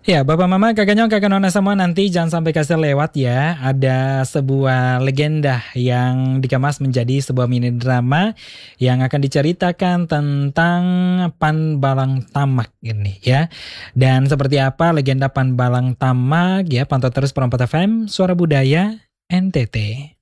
Ya, Bapak Mama, Kakak Nyong, Kakak Nona semua nanti jangan sampai kasih lewat ya. Ada sebuah legenda yang dikemas menjadi sebuah mini drama yang akan diceritakan tentang Panbalang Tamak ini ya. Dan seperti apa legenda Panbalang Tamak ya, pantau terus Perempat FM, Suara Budaya NTT.